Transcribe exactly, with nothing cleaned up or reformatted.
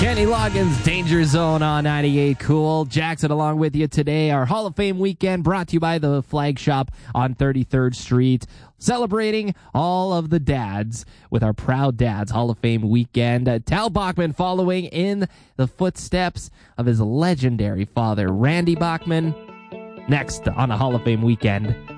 Kenny Loggins, Danger Zone on ninety-eight Cool. Jackson along with you today. Our Hall of Fame weekend brought to you by the Flag Shop on thirty-third Street. Celebrating all of the dads with our Proud Dads Hall of Fame weekend. Uh, Tal Bachman following in the footsteps of his legendary father, Randy Bachman. Next on the Hall of Fame weekend.